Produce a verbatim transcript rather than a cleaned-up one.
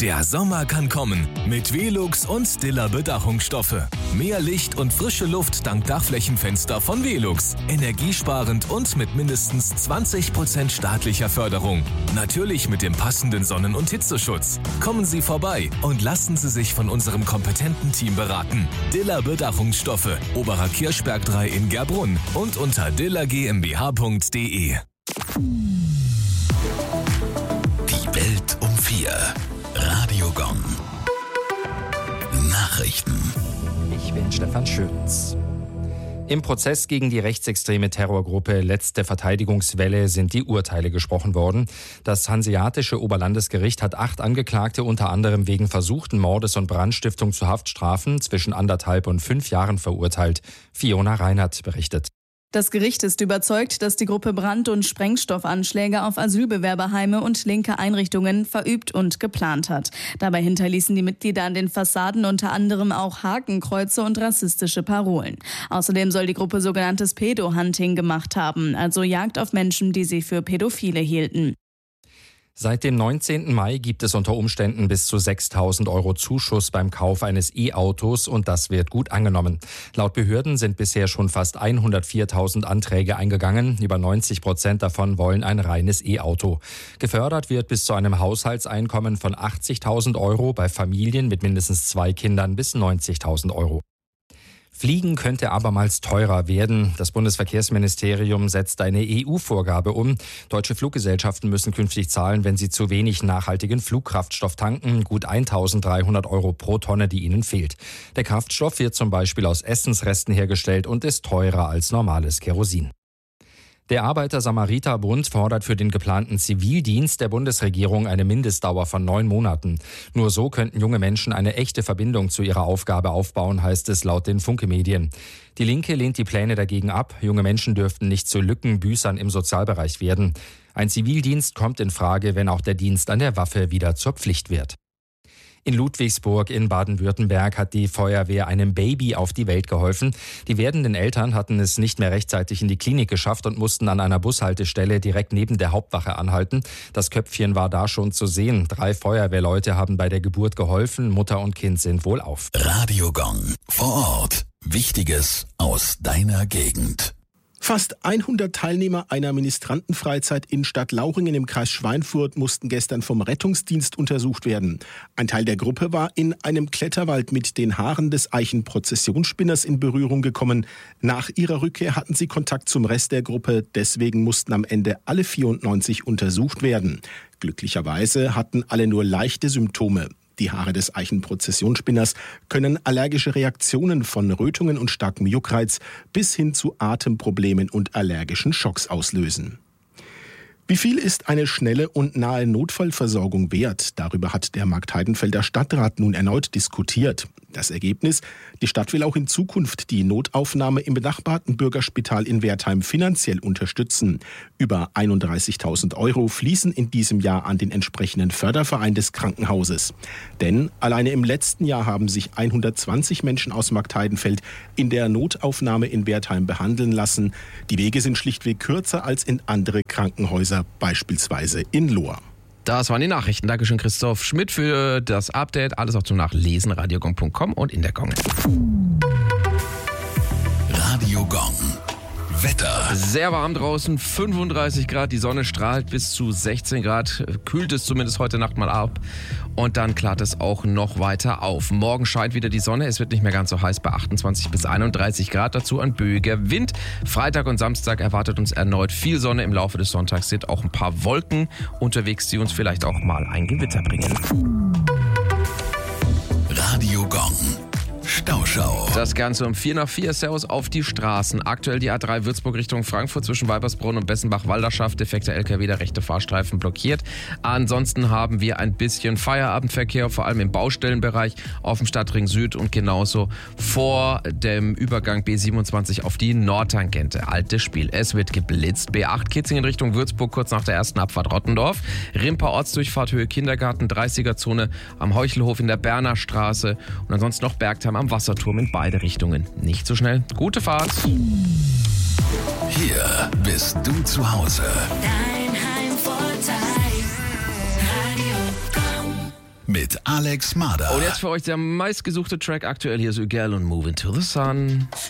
Der Sommer kann kommen mit Velux und Stiller Bedachungsstoffe. Mehr Licht und frische Luft dank Dachflächenfenster von Velux. Energiesparend und mit mindestens zwanzig Prozent staatlicher Förderung. Natürlich mit dem passenden Sonnen- und Hitzeschutz. Kommen Sie vorbei und lassen Sie sich von unserem kompetenten Team beraten. Diller Bedachungsstoffe, Oberer Kirchberg drei in Gerbrunn und unter diller g m b h punkt d e. Die Welt um vier. Radio Gong. Nachrichten. Ich bin Stefan Schöns. Im Prozess gegen die rechtsextreme Terrorgruppe Letzte Verteidigungswelle sind die Urteile gesprochen worden. Das Hanseatische Oberlandesgericht hat acht Angeklagte unter anderem wegen versuchten Mordes und Brandstiftung zu Haftstrafen zwischen anderthalb und fünf Jahren verurteilt. Fiona Reinhardt berichtet. Das Gericht ist überzeugt, dass die Gruppe Brand- und Sprengstoffanschläge auf Asylbewerberheime und linke Einrichtungen verübt und geplant hat. Dabei hinterließen die Mitglieder an den Fassaden unter anderem auch Hakenkreuze und rassistische Parolen. Außerdem soll die Gruppe sogenanntes Pedo-Hunting gemacht haben, also Jagd auf Menschen, die sie für Pädophile hielten. Seit dem neunzehnten Mai gibt es unter Umständen bis zu sechstausend Euro Zuschuss beim Kauf eines E-Autos und das wird gut angenommen. Laut Behörden sind bisher schon fast hundertviertausend Anträge eingegangen. Über neunzig Prozent davon wollen ein reines E-Auto. Gefördert wird bis zu einem Haushaltseinkommen von achtzigtausend Euro, bei Familien mit mindestens zwei Kindern bis neunzigtausend Euro. Fliegen könnte abermals teurer werden. Das Bundesverkehrsministerium setzt eine E U-Vorgabe um. Deutsche Fluggesellschaften müssen künftig zahlen, wenn sie zu wenig nachhaltigen Flugkraftstoff tanken. Gut eintausenddreihundert Euro pro Tonne, die ihnen fehlt. Der Kraftstoff wird zum Beispiel aus Essensresten hergestellt und ist teurer als normales Kerosin. Der Arbeiter-Samariter-Bund fordert für den geplanten Zivildienst der Bundesregierung eine Mindestdauer von neun Monaten. Nur so könnten junge Menschen eine echte Verbindung zu ihrer Aufgabe aufbauen, heißt es laut den Funke-Medien. Die Linke lehnt die Pläne dagegen ab. Junge Menschen dürften nicht zu Lückenbüßern im Sozialbereich werden. Ein Zivildienst kommt in Frage, wenn auch der Dienst an der Waffe wieder zur Pflicht wird. In Ludwigsburg in Baden-Württemberg hat die Feuerwehr einem Baby auf die Welt geholfen. Die werdenden Eltern hatten es nicht mehr rechtzeitig in die Klinik geschafft und mussten an einer Bushaltestelle direkt neben der Hauptwache anhalten. Das Köpfchen war da schon zu sehen. Drei Feuerwehrleute haben bei der Geburt geholfen. Mutter und Kind sind wohlauf. Radio Gong. Vor Ort. Wichtiges aus deiner Gegend. Fast hundert Teilnehmer einer Ministrantenfreizeit in Stadt Lauchringen im Kreis Schweinfurt mussten gestern vom Rettungsdienst untersucht werden. Ein Teil der Gruppe war in einem Kletterwald mit den Haaren des Eichenprozessionsspinners in Berührung gekommen. Nach ihrer Rückkehr hatten sie Kontakt zum Rest der Gruppe. Deswegen mussten am Ende alle vierundneunzig untersucht werden. Glücklicherweise hatten alle nur leichte Symptome. Die Haare des Eichenprozessionsspinners können allergische Reaktionen von Rötungen und starkem Juckreiz bis hin zu Atemproblemen und allergischen Schocks auslösen. Wie viel ist eine schnelle und nahe Notfallversorgung wert? Darüber hat der Marktheidenfelder Stadtrat nun erneut diskutiert. Das Ergebnis: Die Stadt will auch in Zukunft die Notaufnahme im benachbarten Bürgerspital in Wertheim finanziell unterstützen. Über einunddreißigtausend Euro fließen in diesem Jahr an den entsprechenden Förderverein des Krankenhauses. Denn alleine im letzten Jahr haben sich hundertzwanzig Menschen aus Marktheidenfeld in der Notaufnahme in Wertheim behandeln lassen. Die Wege sind schlichtweg kürzer als in andere Krankenhäuser, beispielsweise in Lohr. Das waren die Nachrichten. Dankeschön, Christoph Schmidt, für das Update. Alles auch zum Nachlesen, radiogong punkt com und in der Gong. Radio Gong. Wetter. Sehr warm draußen, fünfunddreißig Grad, die Sonne strahlt bis zu sechzehn Grad, kühlt es zumindest heute Nacht mal ab und dann klart es auch noch weiter auf. Morgen scheint wieder die Sonne, es wird nicht mehr ganz so heiß bei achtundzwanzig bis einunddreißig Grad, dazu ein böiger Wind. Freitag und Samstag erwartet uns erneut viel Sonne, im Laufe des Sonntags sind auch ein paar Wolken unterwegs, die uns vielleicht auch mal ein Gewitter bringen. Radio Gong. Stauschau. Das Ganze um vier nach vier. Servus auf die Straßen. Aktuell die A drei Würzburg Richtung Frankfurt zwischen Weibersbrunn und Bessenbach-Walderschaft. Defekter L K W, der rechte Fahrstreifen blockiert. Ansonsten haben wir ein bisschen Feierabendverkehr, vor allem im Baustellenbereich auf dem Stadtring Süd und genauso vor dem Übergang B siebenundzwanzig auf die Nordtangente. Altes Spiel. Es wird geblitzt. B acht Kitzingen Richtung Würzburg kurz nach der ersten Abfahrt Rottendorf. Rimper Ortsdurchfahrt Höhe Kindergarten, dreißiger-Zone am Heuchelhof in der Berner Straße und ansonsten noch Bergheim am Wasserturm in beide Richtungen. Nicht so schnell. Gute Fahrt. Hier bist du zu Hause. Dein Heimvorteil. Radio Gong. mit Alex Mader. Und jetzt für euch der meistgesuchte Track aktuell. Hier ist Ugel und Move Into the Sun.